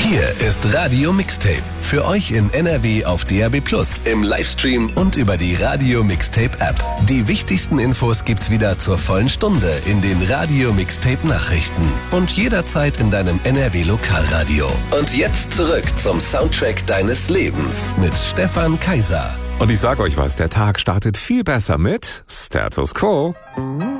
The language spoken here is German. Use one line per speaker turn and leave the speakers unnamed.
Hier ist Radio Mixtape. Für euch in NRW auf DAB+, im Livestream und über die Radio Mixtape App. Die wichtigsten Infos gibt's wieder zur vollen Stunde in den Radio Mixtape Nachrichten und jederzeit in deinem NRW Lokalradio. Und jetzt zurück zum Soundtrack deines Lebens mit Stefan Kaiser.
Und ich sag euch was, der Tag startet viel besser mit Status Quo.